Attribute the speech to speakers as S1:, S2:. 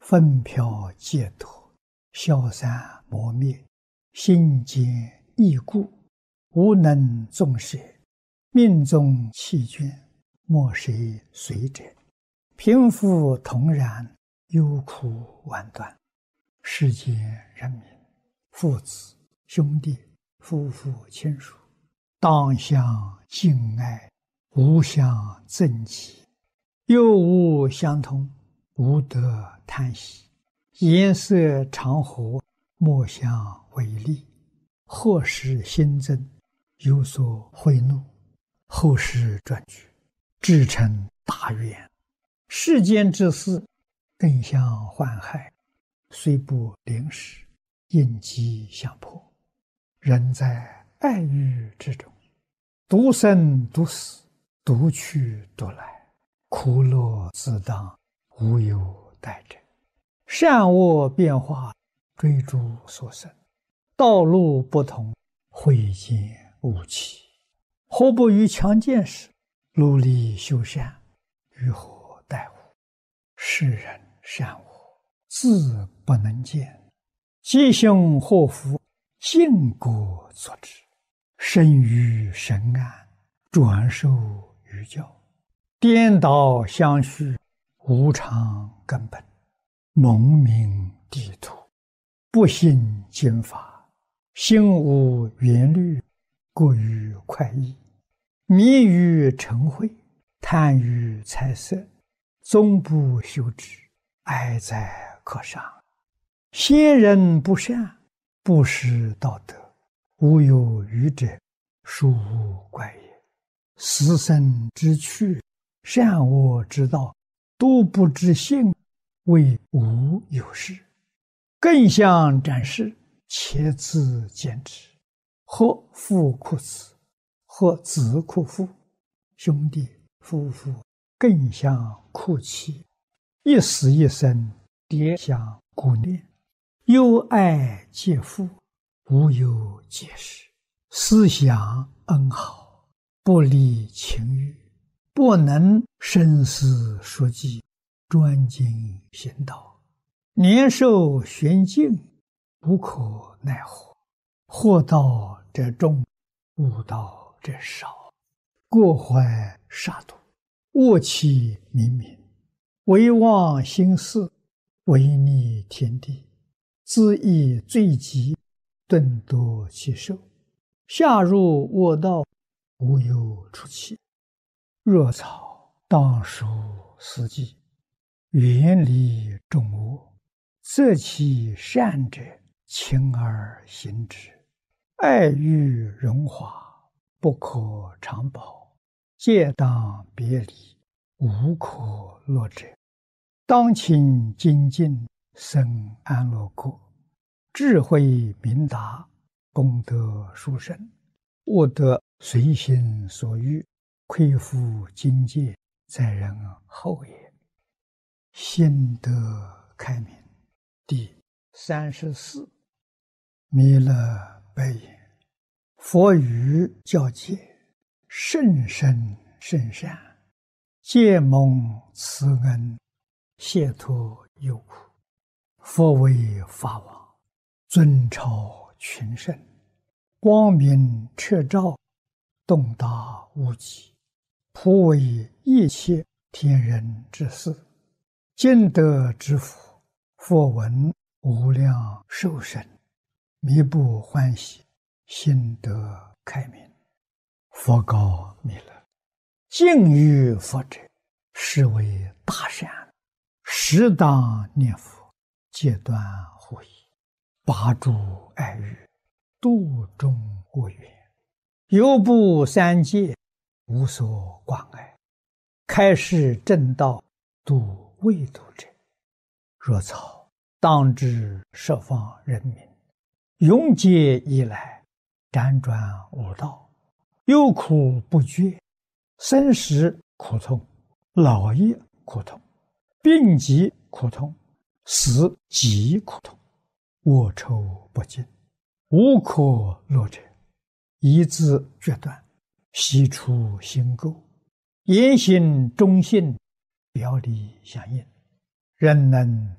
S1: 纷飘解脱，消散磨灭，心坚易固，无能纵舍，命中弃眷，莫谁随者。贫富同然，忧苦万端。世间人民，父子兄弟，夫妇亲属，当相敬爱，无相憎忌，又无相同，无得叹息。颜色常和，莫相违逆。或使新增，有所贿赂，后世转举，至成大愿。世间之事，更相患害，虽不临时，应机相迫。人在爱欲之中，独生独死，独去独来，苦乐自当，无有代者。善恶变化，追逐所生，道路不同，慧见无期。何不于强健时，努力修善，于何待乎？世人善恶，自不能见，吉凶祸福，尽果作之。生于神安，转受于教，颠倒相续，无常根本，蒙名地土，不信经法，心无缘虑，过于快意，迷于尘秽，贪于财色，终不修之，哀哉可伤。先人不善，不识道德，无有余者，殊无怪也。死生之趣，善恶之道，都不知性，谓无有事。更相展示，且自见之。或父哭子，或子哭父，兄弟夫妇更相哭泣，一死一生，迭相顾念。忧爱皆父，无有解释。思想恩好，不离情欲，不能深思熟记，专精行道。年寿玄静，无可奈何。祸道者众，悟道者少。过怀杀戮，恶气冥冥，唯忘心事，违逆天地，自益罪极，顿夺其寿。下入恶道，无有出期。若草当属四季，远离众恶，择其善者，勤而行之。爱欲荣华，不可长保，戒当别离，无可乐者。当勤精进，生安乐国。智慧明达，功德殊胜，悟得随心所欲，亏负境界，在人后也。心得开明。第34。弥勒白言：佛语教诫，甚深甚善，皆蒙慈恩，解脱忧苦。佛为法王，尊超群圣，光明彻照，洞达无极，普为一切天人之事。今得之福，佛闻无量寿生，弥不欢喜，心得开明。佛告弥勒：敬于佛者，是为大善，适当念佛，戒断护疑，拔除爱欲，度众恶缘，犹不三界，无所关爱，开示正道，度未度者。若草当知十方人民，永劫以来，辗转无道，忧苦不绝，生时苦痛，老也苦痛，病疾苦痛，死极苦痛，恶臭不尽，无可乐者。一字决断，悉出心垢，言行忠信，表里相应，人能